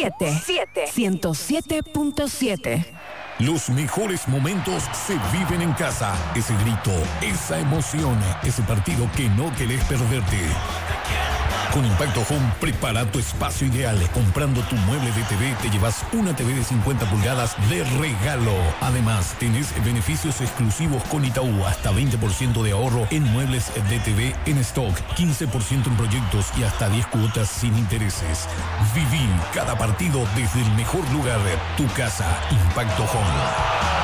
107.7. Los mejores momentos se viven en casa. Ese grito, esa emoción, ese partido que no querés perderte. Con Impacto Home, prepara tu espacio ideal. Comprando tu mueble de TV, te llevas una TV de 50 pulgadas de regalo. Además, tenés beneficios exclusivos con Itaú. Hasta 20% de ahorro en muebles de TV en stock, 15% en proyectos y hasta 10 cuotas sin intereses. Viví cada partido desde el mejor lugar, tu casa. Impacto Home.